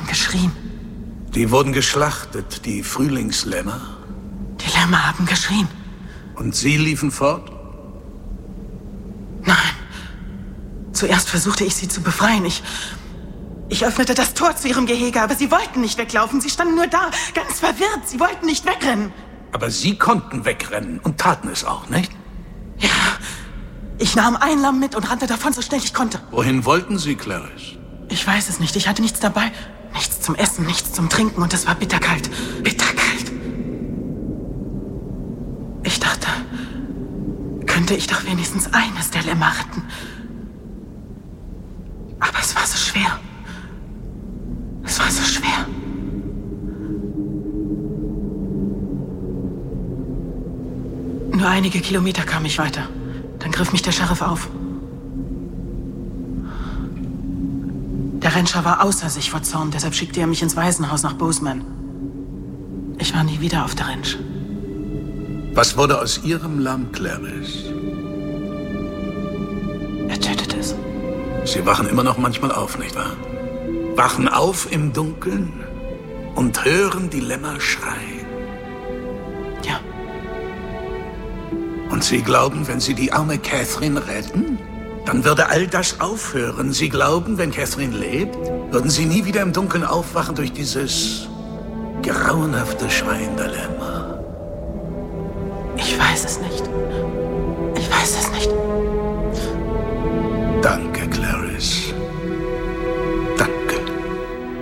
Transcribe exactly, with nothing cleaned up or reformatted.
geschrien. Die wurden geschlachtet, die Frühlingslämmer. Die Lämmer haben geschrien. Und Sie liefen fort? Nein. Zuerst versuchte ich sie zu befreien. Ich... Ich öffnete das Tor zu ihrem Gehege, aber sie wollten nicht weglaufen. Sie standen nur da, ganz verwirrt. Sie wollten nicht wegrennen. Aber Sie konnten wegrennen und taten es auch, nicht? Ja. Ich nahm ein Lamm mit und rannte davon, so schnell ich konnte. Wohin wollten Sie, Clarice? Ich weiß es nicht. Ich hatte nichts dabei. Nichts zum Essen, nichts zum Trinken und es war bitterkalt. Bitterkalt. Ich dachte, könnte ich doch wenigstens eines der Lämmer retten. Aber es war so schwer. Es war so schwer. Nur einige Kilometer kam ich weiter. Dann griff mich der Sheriff auf. Der Rancher war außer sich vor Zorn, deshalb schickte er mich ins Waisenhaus nach Bozeman. Ich war nie wieder auf der Ranch. Was wurde aus Ihrem Lamm, Clarice? Er tötete es. Sie wachen immer noch manchmal auf, nicht wahr? Wachen auf im Dunkeln und hören die Lämmer schreien. Ja. Und Sie glauben, wenn Sie die arme Catherine retten, dann würde all das aufhören. Sie glauben, wenn Catherine lebt, würden Sie nie wieder im Dunkeln aufwachen durch dieses grauenhafte Schreien der Lämmer. Ich weiß es nicht.